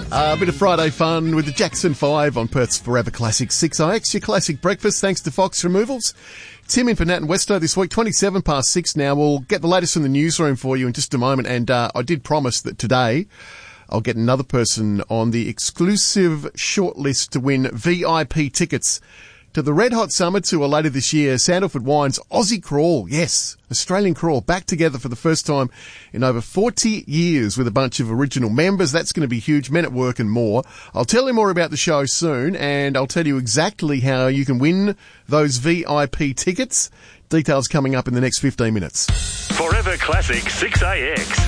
A bit of Friday fun with the Jackson 5 on Perth's Forever Classic 6IX, your classic breakfast, thanks to Fox Removals. Tim in for Nat and Westo this week, 27 past 6 now. We'll get the latest from the newsroom for you in just a moment, and I did promise that today I'll get another person on the exclusive shortlist to win VIP tickets to the Red Hot Summer Tour later this year. Sandalford Wine's Aussie Crawl, yes, Australian Crawl, back together for the first time in over 40 years with a bunch of original members. That's going to be huge. Men at Work and more. I'll tell you more about the show soon, and I'll tell you exactly how you can win those VIP tickets. Details coming up in the next 15 minutes. Forever Classic 6AX.